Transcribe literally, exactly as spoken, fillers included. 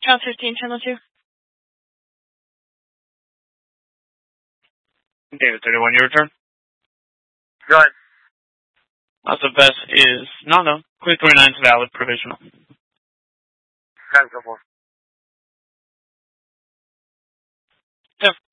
Count fifteen, channel two. David thirty-one, your return. Go ahead. Lots of best is no, no. Clear twenty-nine is valid, provisional. Cancel.